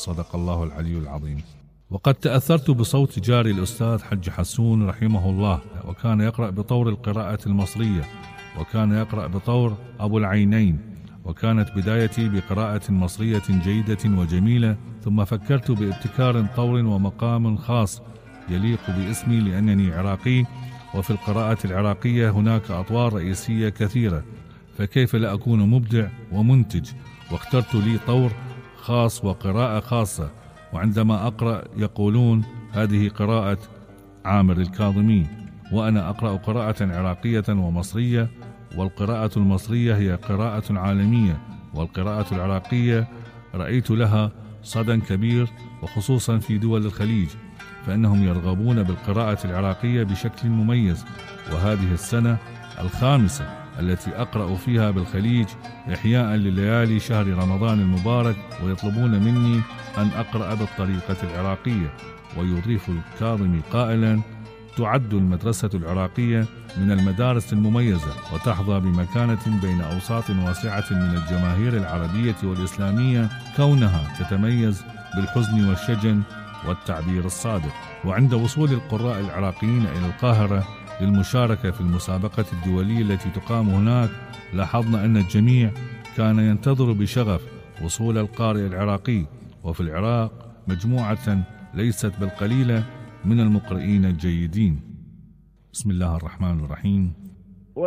صدق الله العلي العظيم. وقد تأثرت بصوت جاري الأستاذ حج حسون رحمه الله، وكان يقرأ بطور القراءة المصرية، وكان يقرأ بطور أبو العينين، وكانت بدايتي بقراءة مصرية جيدة وجميلة، ثم فكرت بابتكار طور ومقام خاص يليق باسمي لأنني عراقي، وفي القراءة العراقية هناك أطوار رئيسية كثيرة، فكيف لا أكون مبدع ومنتج؟ واخترت لي طور خاص وقراءة خاصة. وعندما أقرأ يقولون هذه قراءة عامر الكاظمي، وأنا أقرأ قراءة عراقية ومصرية، والقراءة المصرية هي قراءة عالمية، والقراءة العراقية رأيت لها صدى كبير، وخصوصا في دول الخليج، فإنهم يرغبون بالقراءة العراقية بشكل مميز. وهذه السنة الخامسة التي أقرأ فيها بالخليج إحياء لليالي شهر رمضان المبارك، ويطلبون مني أن أقرأ بالطريقة العراقية. ويضيف الكاظمي قائلا: تعد المدرسة العراقية من المدارس المميزة، وتحظى بمكانة بين أوساط واسعة من الجماهير العربية والإسلامية، كونها تتميز بالحزن والشجن والتعبير الصادق. وعند وصول القراء العراقيين إلى القاهرة للمشاركة في المسابقة الدولية التي تقام هناك، لاحظنا أن الجميع كان ينتظر بشغف وصول القارئ العراقي، وفي العراق مجموعة ليست بالقليلة من المقرئين الجيدين. بسم الله الرحمن الرحيم.